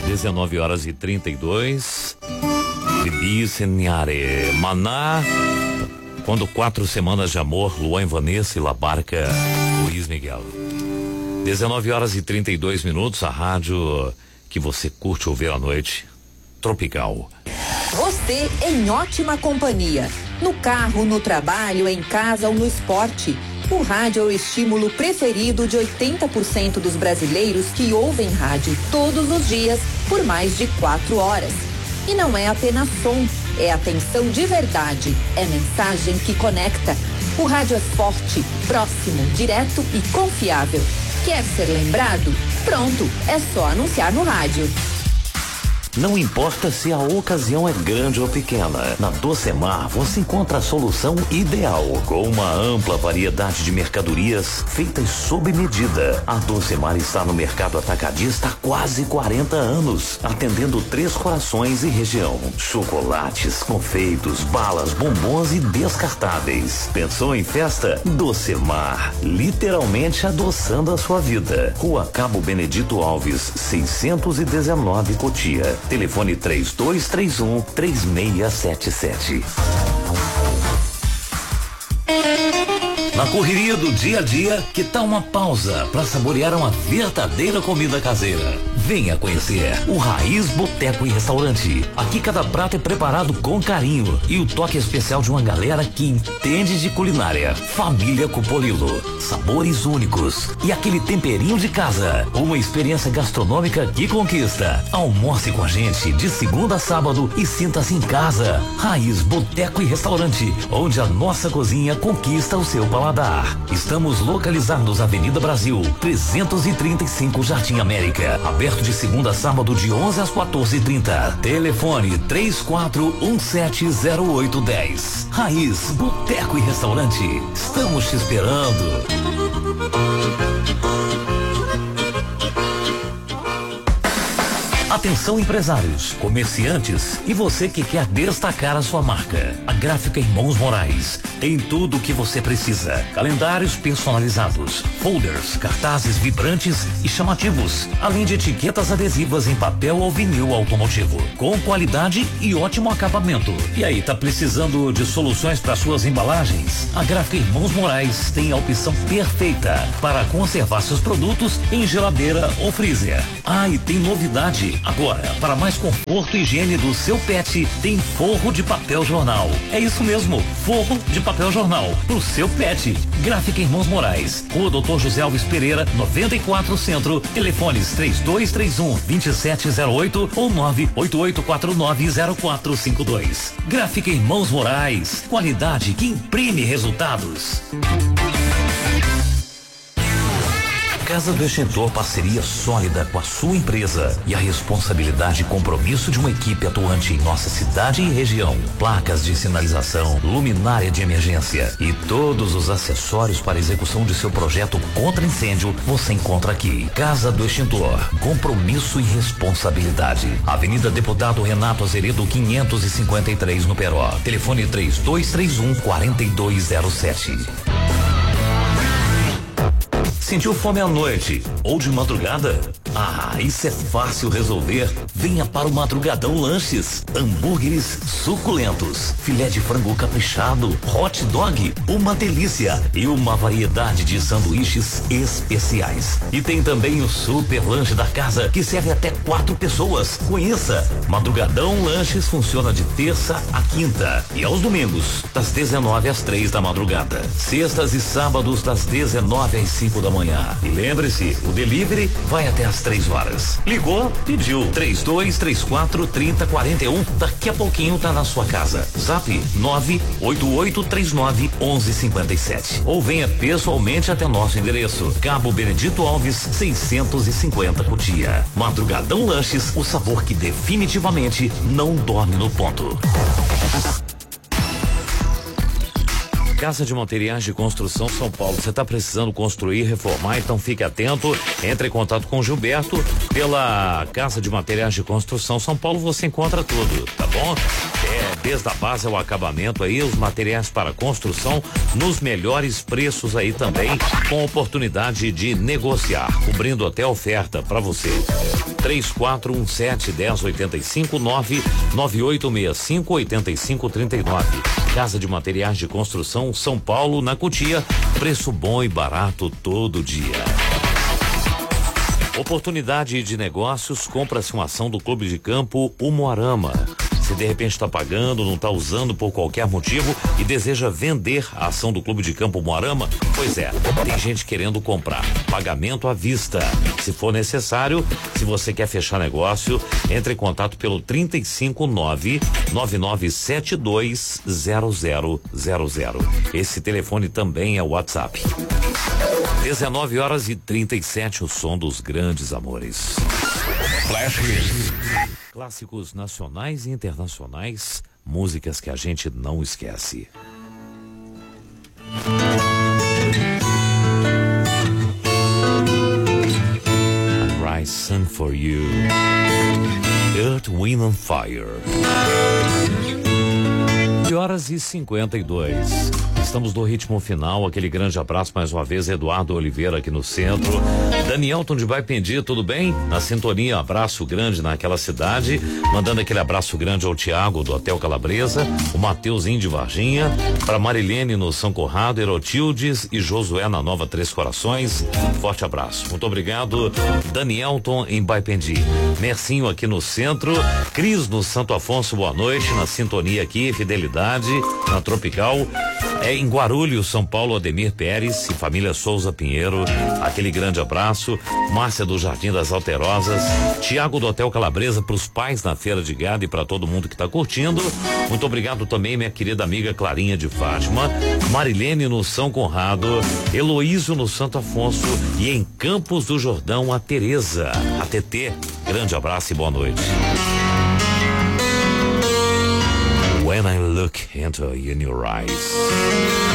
19h32. Bibi Senhare, Maná. Quando 4 semanas de amor, Luan e Vanessa e La Barca, Luiz Miguel. 19h32, a rádio que você curte ouvir à noite, Tropical. Você em ótima companhia. No carro, no trabalho, em casa ou no esporte. O rádio é o estímulo preferido de 80% dos brasileiros que ouvem rádio todos os dias por mais de 4 horas. E não é apenas som, é atenção de verdade, é mensagem que conecta. O rádio é forte, próximo, direto e confiável. Quer ser lembrado? Pronto, é só anunciar no rádio. Não importa se a ocasião é grande ou pequena, na Docemar você encontra a solução ideal, com uma ampla variedade de mercadorias feitas sob medida. A Docemar está no mercado atacadista há quase 40 anos, atendendo 3 Corações e região. Chocolates, confeitos, balas, bombons e descartáveis. Pensou em festa? Docemar, literalmente adoçando a sua vida. Rua Cabo Benedito Alves, 619 Cotia. Telefone 3231-3677. Na correria do dia a dia, que tal uma pausa para saborear uma verdadeira comida caseira? Venha conhecer o Raiz Boteco e Restaurante. Aqui cada prato é preparado com carinho e o toque especial de uma galera que entende de culinária. Família Cupolilo, sabores únicos e aquele temperinho de casa. Uma experiência gastronômica que conquista. Almoce com a gente de segunda a sábado e sinta-se em casa. Raiz Boteco e Restaurante, onde a nossa cozinha conquista o seu paladar. Estamos localizados na Avenida Brasil, 335 Jardim América. Aberto de segunda a sábado de 11 às 14h30. Telefone 34170810. Raiz Boteco e Restaurante. Estamos te esperando. Atenção empresários, comerciantes e você que quer destacar a sua marca. A Gráfica Irmãos Moraes tem tudo o que você precisa. Calendários personalizados, folders, cartazes vibrantes e chamativos, além de etiquetas adesivas em papel ou vinil automotivo, com qualidade e ótimo acabamento. E aí, tá precisando de soluções para suas embalagens? A Gráfica Irmãos Moraes tem a opção perfeita para conservar seus produtos em geladeira ou freezer. Ah, e tem novidade. Agora, para mais conforto e higiene do seu pet, tem forro de papel jornal. É isso mesmo, forro de papel jornal pro seu pet. Gráfica Irmãos Moraes, Rua Dr. José Alves Pereira, 94 Centro. Telefones 3231-2708 ou 988490452. Gráfica Irmãos Moraes, qualidade que imprime resultados. Casa do Extintor, parceria sólida com a sua empresa e a responsabilidade e compromisso de uma equipe atuante em nossa cidade e região. Placas de sinalização, luminária de emergência e todos os acessórios para execução de seu projeto contra incêndio você encontra aqui. Casa do Extintor, compromisso e responsabilidade. Avenida Deputado Renato Azeredo 553 no Peró. Telefone 3231-4207. Sentiu fome à noite ou de madrugada? Ah, isso é fácil resolver. Venha para o Madrugadão Lanches. Hambúrgueres suculentos, filé de frango caprichado, hot dog, uma delícia e uma variedade de sanduíches especiais. E tem também o super lanche da casa que serve até 4 pessoas. Conheça. Madrugadão Lanches funciona de terça a quinta e aos domingos das 19 às 3 da madrugada. Sextas e sábados das 19 às 5 da manhã. E lembre-se, o delivery vai até às 3 horas. Ligou, pediu. 3234-3041. Daqui a pouquinho tá na sua casa. Zap 98839-1157. Ou venha pessoalmente até nosso endereço. Cabo Benedito Alves, 650 Cotia. Madrugadão Lanches, o sabor que definitivamente não dorme no ponto. Casa de Materiais de Construção São Paulo. Você está precisando construir, reformar, então fique atento. Entre em contato com o Gilberto. Pela Casa de Materiais de Construção São Paulo você encontra tudo, tá bom? Desde a base ao acabamento aí, os materiais para construção nos melhores preços aí também, com oportunidade de negociar, cobrindo até oferta para você. 3417-1085, 99865-8539. Casa de Materiais de Construção, São Paulo, na Cotia. Preço bom e barato todo dia. Oportunidade de negócios, compra-se uma ação do Clube de Campo Umuarama. Se de repente está pagando, não está usando por qualquer motivo e deseja vender a ação do Clube de Campo Umuarama, pois é, tem gente querendo comprar. Pagamento à vista. Se for necessário, se você quer fechar negócio, entre em contato pelo 359-9972-0000. Esse telefone também é o WhatsApp. 19h37, o som dos grandes amores. Flash Hits. Clássicos nacionais e internacionais, músicas que a gente não esquece. I Rise Sun For You, Earth, Wind and Fire. 9h52. Estamos no ritmo final, aquele grande abraço mais uma vez, Eduardo Oliveira aqui no centro. Danielton de Baipendi, tudo bem? Na sintonia, abraço grande naquela cidade, mandando aquele abraço grande ao Tiago do Hotel Calabresa, o Mateuzinho de Varginha, para Marilene no São Conrado, Erotildes e Josué na Nova Três Corações. Forte abraço. Muito obrigado, Danielton em Baipendi. Mercinho aqui no centro, Cris no Santo Afonso, boa noite, na sintonia aqui, Fidelidade na Tropical. Em Guarulhos, São Paulo, Ademir Pérez e família Souza Pinheiro, aquele grande abraço. Márcia do Jardim das Alterosas, Tiago do Hotel Calabresa, para os pais na Feira de Gado e para todo mundo que está curtindo. Muito obrigado também, minha querida amiga Clarinha de Fátima, Marilene no São Conrado, Heloísio no Santo Afonso e em Campos do Jordão, a Tereza, a TT. Grande abraço e boa noite. When I look into your eyes.